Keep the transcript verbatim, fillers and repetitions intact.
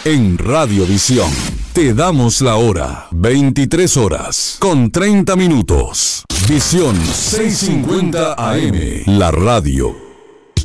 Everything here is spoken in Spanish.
En Radiovisión te damos la hora, veintitrés horas con treinta minutos. Visión seiscientos cincuenta A M, la radio